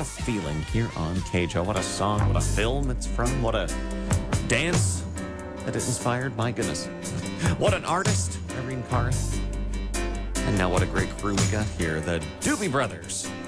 a feeling here on KJO. What a song, what a film it's from, what a dance that it inspired. My goodness. What an artist, Irene Cara. And now what a great crew we got here, the Doobie Brothers.